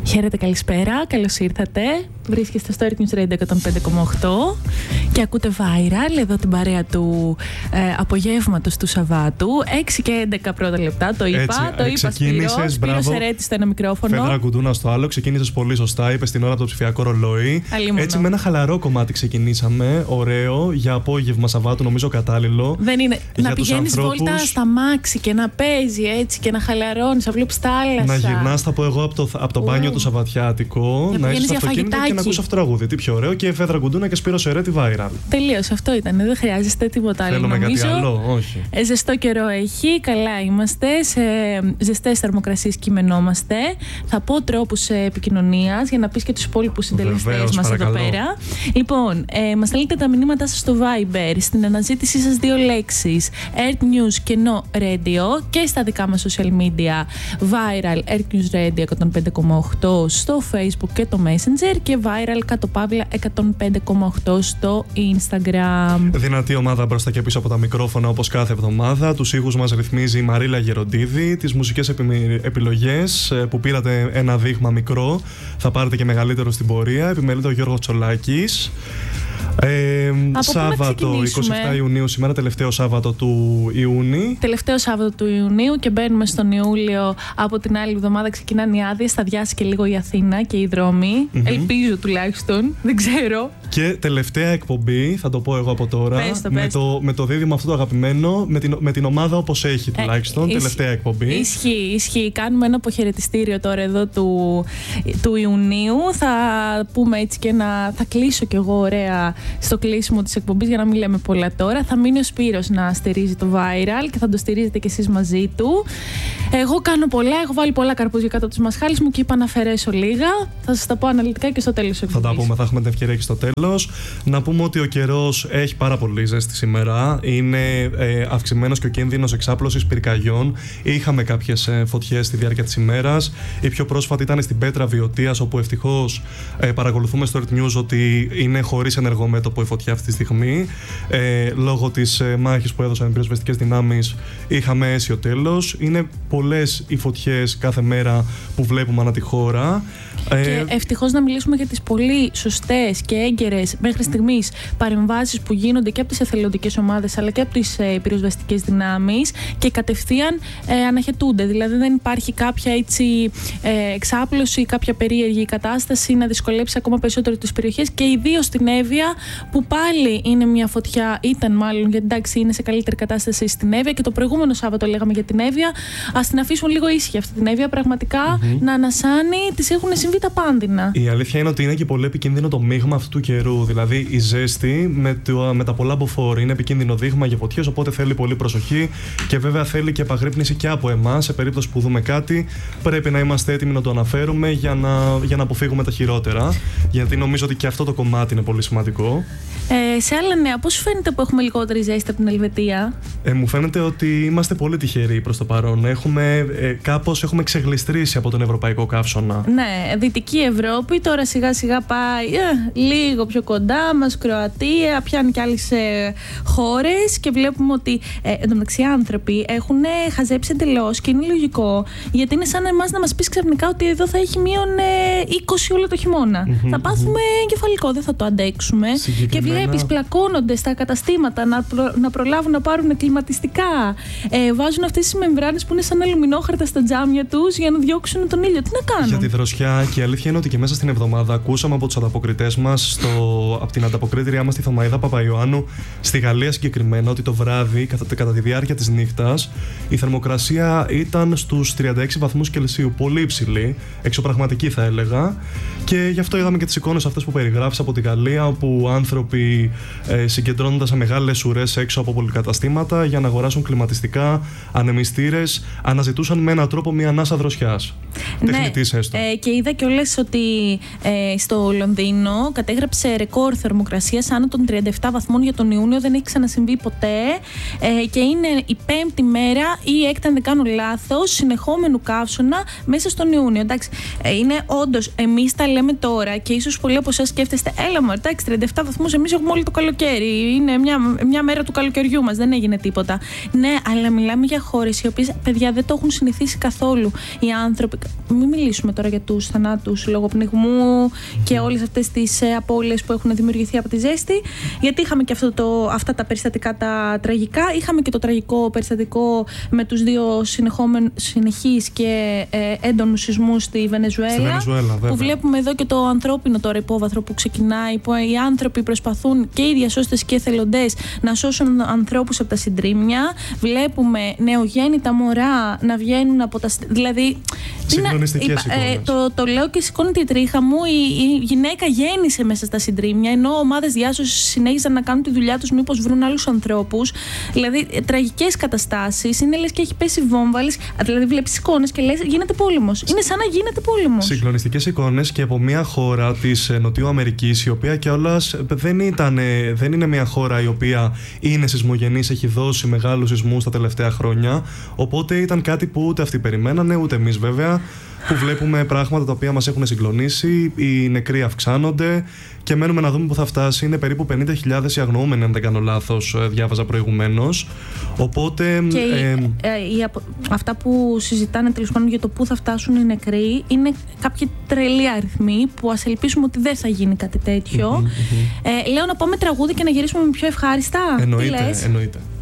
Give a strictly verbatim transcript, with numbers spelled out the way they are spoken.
Χαίρετε, καλησπέρα, καλώς ήρθατε. Βρίσκεστε στο Earth News Radio εκατόν πέντε κόμμα οκτώ και ακούτε Viral, εδώ την παρέα του ε, απογεύματος του Σαββάτου. έξι και έντεκα πρώτα λεπτά, το είπα. Έτσι, το είπα Σπύρο. Σπύρος Ερέτης στο ένα μικρόφωνο. Φέδρα Κουντούνα στο άλλο. Ξεκίνησες πολύ σωστά, είπες την ώρα από το ψηφιακό ρολόι. Αλλήμωνο. Έτσι, με ένα χαλαρό κομμάτι ξεκινήσαμε. Ωραίο, για απόγευμα Σαββάτου, νομίζω κατάλληλο. Δεν είναι. Για να πηγαίνεις ανθρώπους... βόλτα στα μάξι και να παίζει έτσι και να χαλαρώνεις, να βλέπεις θάλασσα. Να γυρνάς, θα πω εγώ, από το, από το μπάνιο του Σαββατιάτικο. Να, να είσαι στο αυτοκίνητο και να ακούς αυτό το τραγούδι. Τι πιο ωραίο, και Φέδρα Κουντούνα και Σπύρος Ερέτη Viral. Τελείως, αυτό ήταν. Δεν χρειάζεται τίποτα άλλο. Θέλουμε νομίζω. Κάτι άλλο, όχι. Ε, ζεστό καιρό έχει, καλά είμαστε. Σε ζεστές θερμοκρασίες κειμενόμαστε. Θα πω τρόπους επικοινωνίας για να πεις και τους υπόλοιπους συντελεστές μας εδώ πέρα. Λοιπόν, ε, μας στέλνετε τα μηνύματά σας στο Viber, στην αναζήτησή σας δύο λέξεις, Earth News κενό Radio, και στα δικά μας social media, Viral Earth News Radio εκατόν πέντε κόμμα οκτώ στο Facebook και το Messenger, και Viral κάτω παύλα εκατόν πέντε κόμμα οκτώ στο Instagram. Δυνατή ομάδα μπροστά και πίσω από τα μικρόφωνα, όπως κάθε εβδομάδα. Τους ήχους μας ρυθμίζει η Μαρίλα Γεροντίδη. Τις μουσικές επιλογές που πήρατε ένα δείγμα μικρό, θα πάρετε και μεγαλύτερο στην πορεία. Επιμελείται ο Γιώργος Τσολάκης. Ε, Σάββατο εικοστή εβδόμη Ιουνίου, σήμερα τελευταίο Σάββατο του Ιούνιου. Τελευταίο Σάββατο του Ιουνίου και μπαίνουμε στον Ιούλιο. Από την άλλη εβδομάδα ξεκινάνε οι άδειες. Θα διάσει και λίγο η Αθήνα και οι δρόμοι. Mm-hmm. Ελπίζω τουλάχιστον. Δεν ξέρω. Και τελευταία εκπομπή, θα το πω εγώ από τώρα. Πες το, με, πες. το, με το δίδυμο αυτό το αγαπημένο, με την, με την ομάδα όπως έχει τουλάχιστον. Ε, τελευταία ισχύ, εκπομπή. Ισχύει, ισχύει. Κάνουμε ένα αποχαιρετιστήριο τώρα εδώ του, του Ιουνίου. Θα πούμε έτσι και να. Θα κλείσω κι εγώ ωραία στο κλείσιμο της εκπομπής, για να μην λέμε πολλά τώρα. Θα μείνει ο Σπύρος να στηρίζει το Viral και θα το στηρίζετε κι εσείς μαζί του. Εγώ κάνω πολλά, έχω βάλει πολλά καρπούζια κάτω από τις μασχάλες μου και είπα να αφαιρέσω λίγα. Θα σας τα πω αναλυτικά και στο τέλος της εκπομπής. Θα τα πούμε, θα έχουμε την ευκαιρία και στο τέλος. Να πούμε ότι ο καιρός έχει πάρα πολύ ζέστη σήμερα. Είναι ε, αυξημένος και ο κίνδυνος εξάπλωσης πυρκαγιών. Είχαμε κάποιες ε, φωτιές στη διάρκεια της ημέρας. Η πιο πρόσφατη ήταν στην Πέτρα Βιωτίας, όπου ευτυχώς ε, παρακολουθούμε στο Earth News ότι είναι χωρίς ενεργομέτωπο η φωτιά αυτή τη στιγμή. Ε, λόγω της ε, μάχης που έδωσαν οι πυροσβεστικές δυνάμεις, είχαμε αίσιο τέλος. Είναι πολλές οι φωτιές κάθε μέρα που βλέπουμε ανά τη χώρα. Και ευτυχώς να μιλήσουμε για τις πολύ σωστές και έγκαιρες μέχρι στιγμής παρεμβάσεις που γίνονται και από τις εθελοντικές ομάδες αλλά και από τις ε, πυροσβεστικές δυνάμεις, και κατευθείαν ε, αναχαιτούνται. Δηλαδή δεν υπάρχει κάποια έτσι, ε, εξάπλωση, κάποια περίεργη κατάσταση να δυσκολέψει ακόμα περισσότερο τις περιοχές, και ιδίως στην Εύβοια, που πάλι είναι μια φωτιά, ήταν μάλλον, γιατί εντάξει είναι σε καλύτερη κατάσταση στην Εύβοια, και το προηγούμενο Σάββατο λέγαμε για την Εύβοια. Ας την αφήσουμε λίγο ήσυχη αυτή την Εύβοια, πραγματικά mm-hmm. να ανασάνει, τις έχουν συμβεί τα πάνδυνα. Η αλήθεια είναι ότι είναι και πολύ επικίνδυνο το μείγμα αυτού του καιρού. Δηλαδή η ζέστη με, το, με τα πολλά μποφόρ είναι επικίνδυνο δείγμα για φωτιές, οπότε θέλει πολύ προσοχή και βέβαια θέλει και επαγρύπνηση και από εμάς. Σε περίπτωση που δούμε κάτι, πρέπει να είμαστε έτοιμοι να το αναφέρουμε για να, για να αποφύγουμε τα χειρότερα. Γιατί νομίζω ότι και αυτό το κομμάτι είναι πολύ σημαντικό. Ε, σε άλλα νέα, πώς σου φαίνεται που έχουμε λιγότερη ζέστη από την Ελβετία? Ε, μου φαίνεται ότι είμαστε πολύ τυχεροί προς το παρόν. Έχουμε, ε, κάπως έχουμε ξεγλιστρήσει από τον ευρωπαϊκό καύσωνα. Ναι, Δυτική Ευρώπη, τώρα σιγά σιγά πάει ε, λίγο πιο κοντά μας, Κροατία, πιάνει και άλλες ε, χώρες, και βλέπουμε ότι ε, εν τω μεταξύ άνθρωποι έχουν ε, χαζέψει εντελώς, και είναι λογικό, γιατί είναι σαν εμάς να μας πεις ξαφνικά ότι εδώ θα έχει μείον ε, είκοσι όλο το χειμώνα. Mm-hmm, θα πάθουμε mm-hmm. εγκεφαλικό, δεν θα το αντέξουμε. Και βλέπεις πλακώνονται στα καταστήματα να, προ, να προλάβουν να πάρουν κλιματιστικά. Ε, βάζουν αυτές τις μεμβράνες που είναι σαν αλουμινόχαρτα στα τζάμια τους για να διώξουν τον ήλιο. Τι να κάνουν? Για τη δροσιά. Και η αλήθεια είναι ότι και μέσα στην εβδομάδα ακούσαμε από τους ανταποκριτές μας, στο, από την ανταποκρίτριά μας τη Θωμαΐδα Παπαϊωάννου, στη Γαλλία συγκεκριμένα, ότι το βράδυ, κατά, κατά τη διάρκεια της νύχτας, η θερμοκρασία ήταν στους τριάντα έξι βαθμούς Κελσίου. Πολύ υψηλή, εξωπραγματική θα έλεγα. Και γι' αυτό είδαμε και τις εικόνες αυτές που περιγράφεις από τη Γαλλία, όπου άνθρωποι ε, συγκεντρώνονταν σε μεγάλες ουρές έξω από πολυκαταστήματα για να αγοράσουν κλιματιστικά, ανεμιστήρες, αναζητούσαν με έναν τρόπο μια ανάσα δροσιάς. Ναι, τεχνητής έστω. Ε, και είδα κιόλας ότι ε, στο Λονδίνο κατέγραψε ρεκόρ θερμοκρασίας άνω των τριάντα επτά βαθμών για τον Ιούνιο. Δεν έχει ξανασυμβεί ποτέ. Ε, και είναι η πέμπτη μέρα ή έκτα, αν δεν κάνω λάθος, συνεχόμενου καύσωνα μέσα στον Ιούνιο. Εντάξει, ε, είναι όντως, εμείς τα λέμε τώρα και ίσως πολλοί από εσάς σκέφτεστε, έλα μου, εντάξει, τριάντα επτά βαθμούς εμείς έχουμε όλο το καλοκαίρι. Είναι μια, μια μέρα του καλοκαιριού μας, δεν έγινε τίποτα. Ναι, αλλά μιλάμε για χώρες οι οποίες, παιδιά, δεν το έχουν συνηθίσει καθόλου οι άνθρωποι. Μην μιλήσουμε τώρα για τους θανάτους λόγω πνιγμού και όλες αυτές τις ε, απώλειες που έχουν δημιουργηθεί από τη ζέστη. Γιατί είχαμε και αυτό το, αυτά τα περιστατικά τα τραγικά. Είχαμε και το τραγικό περιστατικό με τους δύο συνεχείς και ε, έντονους σεισμούς στη Βενεζουέλα. Στη Βενεζουέλα, που βλέπουμε εδώ και το ανθρώπινο τώρα υπόβαθρο που ξεκινάει, που οι άνθρωποι προσπαθούν και οι διασώστες και εθελοντές να σώσουν ανθρώπους από τα συντρίμμια. Βλέπουμε νεογέννητα μωρά να βγαίνουν από τα. Δηλαδή. Συγκλονιστικές εικόνες. Ε, το, το λέω και σηκώνεται η τρίχα μου. Η, η γυναίκα γέννησε μέσα στα συντρίμμια, ενώ ομάδες διάσωσης συνέχιζαν να κάνουν τη δουλειά τους, μήπως βρουν άλλους ανθρώπους. Δηλαδή, ε, τραγικές καταστάσεις. Είναι λες και έχει πέσει βόμβα. Λες, δηλαδή, βλέπεις εικόνες και λες γίνεται πόλεμος. Είναι σαν να γίνεται πόλεμος. Συγκλονιστικές εικόνες και από μια χώρα της Νοτιού Αμερικής, η οποία κιόλας δεν, ήταν, δεν είναι μια χώρα η οποία είναι σεισμογενής, έχει δώσει μεγάλους σεισμούς τα τελευταία χρόνια. Οπότε ήταν κάτι που ούτε αυτοί περιμένανε, ούτε εμείς βέβαια. Που βλέπουμε πράγματα τα οποία μας έχουν συγκλονίσει, οι νεκροί αυξάνονται και μένουμε να δούμε που θα φτάσει. Είναι περίπου πενήντα χιλιάδες οι αγνοούμενοι, αν δεν κάνω λάθος, διάβαζα προηγουμένως. Οπότε. Και ε, ε, ε, ε, αυτά που συζητάνε τέλος πάντων για το πού θα φτάσουν οι νεκροί είναι κάποιοι τρελοί αριθμοί που ας ελπίσουμε ότι δεν θα γίνει κάτι τέτοιο. Mm-hmm, mm-hmm. Ε, λέω να πάμε τραγούδι και να γυρίσουμε με πιο ευχάριστα. Εννοείται, εννοείται.